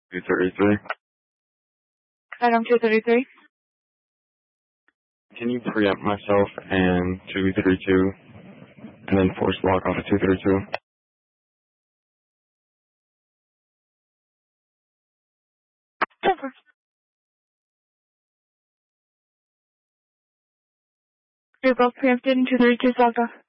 233. Item 233. Can you preempt myself and 232 and then force lock off of 232? Over. You're both preempted and 232 logged off.